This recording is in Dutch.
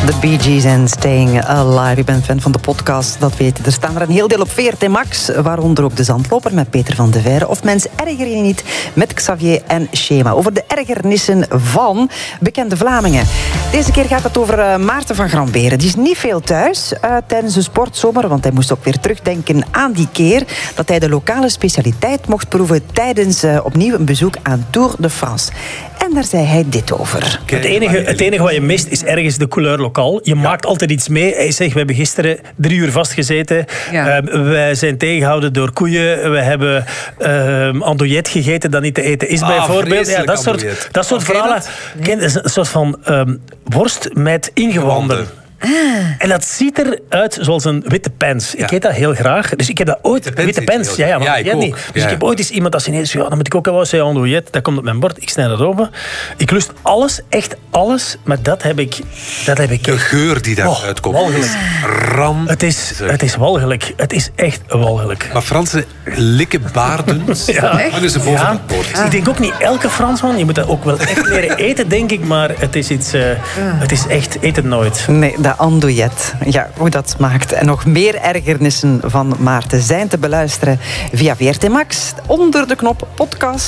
De Bee Gees en Staying Alive. Ik ben fan van de podcast, dat weet je. Er staan er een heel deel op VRT Max, waaronder ook De Zandloper met Peter van de Veire. Of Mens erger je niet met Xavier en Schema. Over de ergernissen van bekende Vlamingen. Deze keer gaat het over Maarten van Gramberen. Die is niet veel thuis tijdens de sportzomer, want hij moest ook weer terugdenken aan die keer dat hij de lokale specialiteit mocht proeven tijdens opnieuw een bezoek aan Tour de France. En daar zei hij dit over. Het enige wat je mist is ergens de couleur lokaal. Je maakt altijd iets mee. Hij zegt, we hebben gisteren 3 uur vastgezeten. Ja. Wij zijn tegengehouden door koeien. We hebben andouillet gegeten dat niet te eten is, bijvoorbeeld. Ja, dat soort verhalen. Een soort van worst met ingewanden. En dat ziet eruit zoals een witte pens. Ik eet dat heel graag. Dus ik heb dat ooit... Witte pens, maar ik niet. Dus ik heb ooit eens iemand dat ze ineens... dan moet ik ook wel zeggen, andouillet, dat komt op mijn bord. Ik snij dat open. Ik lust alles, echt alles. Maar dat heb ik... De geur die daaruit komt. Walgelijk. Het is walgelijk. Het is echt walgelijk. Maar Fransen likken baarden. Hangen ze boven het bord. Ik denk ook niet elke Fransman. Je moet dat ook wel echt leren eten, denk ik. Maar het is iets... het is echt... Eet het nooit. Nee, de andouillet. Ja, hoe dat smaakt. En nog meer ergernissen van Maarten zijn te beluisteren via VRT Max. Onder de knop podcast.